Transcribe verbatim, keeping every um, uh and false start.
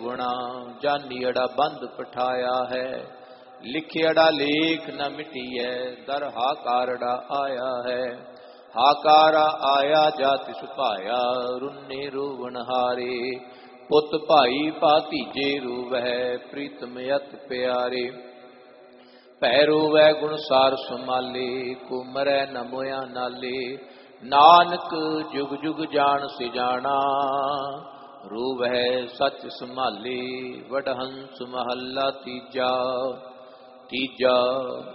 ਰੂਵਣਾ, ਜਾਨੀਅੜਾ ਬੰਦ ਪਠਾਇਆ ਹੈ। ਲਿਖਿਅੜਾ ਲੇਖ ਨ ਮਿਟੀਐ, ਦਰ ਹਾਕਾਰੜਾ ਆਇਆ ਹੈ। ਹਾਕਾਰਾ ਆਇਆ ਜਾਤਿ ਸੁਭਾਇਆ, ਰੁੰਨੇ ਰੂਵਣ ਹਾਰੇ। ਪੁੱਤ ਭਾਈ ਭਾਤੀਜੇ ਰੂਵਹਿ, ਪ੍ਰੀਤਮ ਅਤ ਪਿਆਰੇ। ਭੈ ਰੋਵੈ ਗੁਣ ਸਾਰ ਸਮਾਲੇ, ਕੋ ਮਰੈ ਨ ਮੋਇਆ ਨਾਲੇ। ਨਾਨਕ ਜੁਗ ਜੁਗ ਜਾਣ ਸਿਜਾਣਾ, ਰੋਵੈ ਸਚ ਸੰਭਾਲੇ। ਵਡਹੰਸ ਮਹੱਲਾ ਤੀਜਾ। ਤੀਜਾ